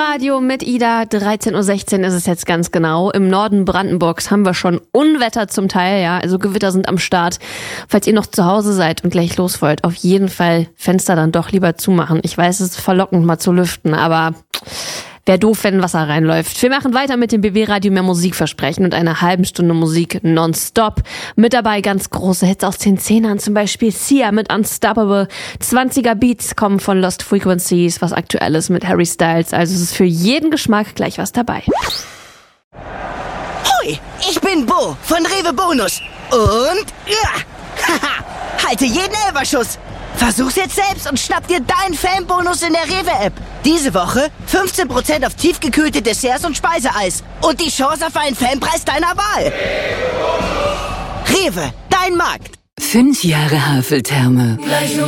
Radio mit Ida. 13:16 Uhr ist es jetzt ganz genau. Im Norden Brandenburgs haben wir schon Unwetter zum Teil, ja. Also Gewitter sind am Start. Falls ihr noch zu Hause seid und gleich los wollt, auf jeden Fall Fenster dann doch lieber zumachen. Ich weiß, es ist verlockend mal zu lüften, aber wäre doof, wenn Wasser reinläuft. Wir machen weiter mit dem BB-Radio mehr Musikversprechen und einer halben Stunde Musik nonstop. Mit dabei ganz große Hits aus den 10ern, zum Beispiel Sia mit Unstoppable. 20er Beats kommen von Lost Frequencies, was Aktuelles mit Harry Styles. Also es ist für jeden Geschmack gleich was dabei. Hoi, ich bin Bo von Rewe Bonus. Und halte jeden Elferschuss. Versuch's jetzt selbst und schnapp dir deinen Fanbonus in der Rewe-App. Diese Woche 15% auf tiefgekühlte Desserts und Speiseeis. Und die Chance auf einen Fanpreis deiner Wahl. Rewe, dein Markt. 5 Jahre Haveltherme.